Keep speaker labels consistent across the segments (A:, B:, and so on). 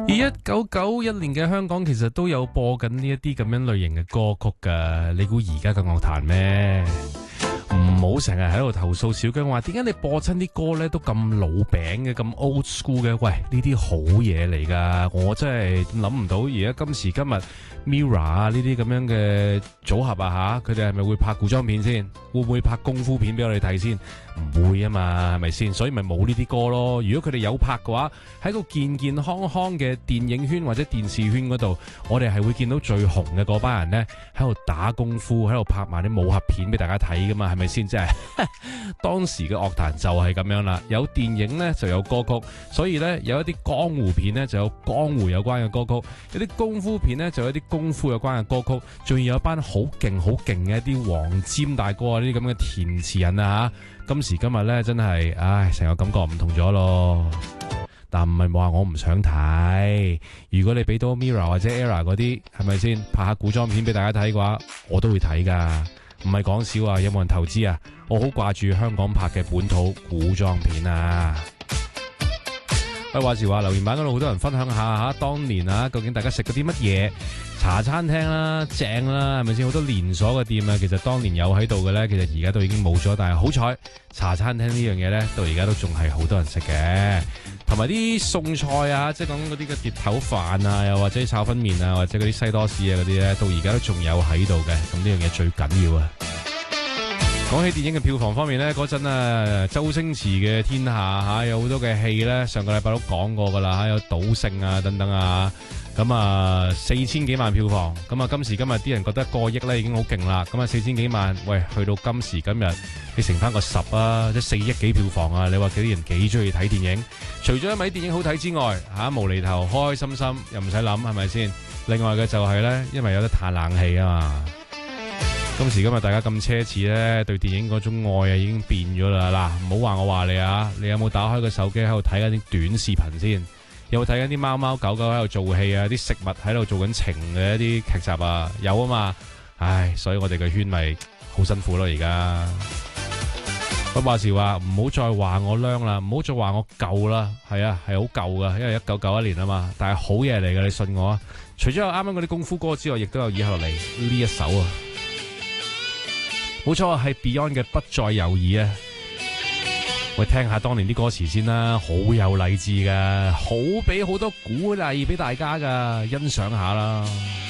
A: 而1991年嘅香港其實都有播緊呢一啲咁樣類型嘅歌曲㗎，你估而家嘅樂壇咩？唔好成日喺度投訴小姜話，點解你播親啲歌咧都咁老餅嘅，咁 old school 嘅？喂，呢啲好嘢嚟㗎，我真係諗唔到而家今時今日 Mirror 啊呢啲咁樣嘅組合啊吓，佢哋係咪會拍古裝片先？會唔會拍功夫片俾我哋睇先？唔會啊嘛，係咪先？所以咪冇呢啲歌咯。如果佢哋有拍嘅話，喺個健健康康嘅電影圈或者電視圈嗰度，我哋係會見到最紅嘅嗰班人呢，喺度打功夫，喺度拍埋啲武俠片俾大家睇噶嘛，係咪先？即係當時嘅樂壇就係咁樣啦，有電影呢就有歌曲，所以呢，有一啲江湖片呢就有江湖有關嘅歌曲，有啲功夫片呢就有啲功夫有關嘅歌曲，仲要有一班好勁嘅一啲黃霑大哥啊，呢啲咁嘅填詞人啊吓，今時今日呢，真係，唉，成個感覺唔同咗咯。但唔係話我唔想睇，如果你俾到 Mirror 或者 Era 嗰啲，係咪先拍下古裝片俾大家睇嘅話，我都會睇噶。唔係講笑啊！有冇人投資啊？我好掛住香港拍嘅本土古裝片啊！喂，話時話留言板嗰度好多人分享下吓，當年啊，究竟大家食嗰啲乜嘢茶餐廳啦、正啦，係咪先？好多連鎖嘅店啊，其實當年有喺度嘅咧，其實而家都已經冇咗。但係好彩，茶餐廳呢樣嘢咧，到而家都仲係好多人食嘅。同埋啲餸菜啊，即係講嗰啲嘅碟頭飯啊，又或者炒粉麵啊，或者嗰啲西多士啊嗰啲咧，到而家都仲有喺度嘅。咁呢樣嘢最緊要啊！講起電影嘅票房方面呢，嗰陣啊，周星馳嘅天下吓，有好多嘅戲呢，上個禮拜都講過噶啦，有賭聖啊等等啊，咁啊4000幾萬票房，咁啊今時今日啲人覺得過億呢已經好勁啦，咁啊4000幾萬，喂，去到今時今日，你乘翻個10啊，即係4億幾票房啊，你話幾啲人幾中意睇電影？除咗因為啲電影好睇之外，吓無厘頭開開心心，又唔使諗係咪先？另外嘅就係呢，因為有得嘆冷氣啊嘛。今時今日大家咁奢侈咧，對電影嗰種愛啊已經變咗啦。嗱，唔好話我話你啊，你有冇打開個手機喺度睇緊啲短視頻先？有冇睇緊啲貓貓狗狗喺度做戲啊？啲食物喺度做緊情嘅一啲劇集啊？有啊嘛。唉，所以我哋嘅圈咪好辛苦咯而家。不過話時話，唔好再話我娘啦，唔好再話我舊啦。係啊，係好舊噶，因為1991年啊嘛。但係好嘢嚟嘅，你信我啊。除咗有啱啱嗰啲功夫歌之外，亦都有以下落嚟呢一首啊。冇錯，係 Beyond 嘅不再猶豫啊！喂，聽下當年啲歌詞先啦，好有勵志噶，好俾好多鼓勵俾大家噶，欣賞下啦。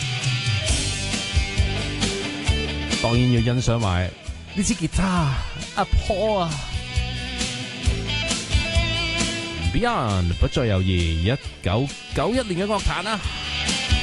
A: 當然要欣賞埋呢支吉他，阿婆啊 ！Beyond 不再猶豫，1991年嘅樂壇啊！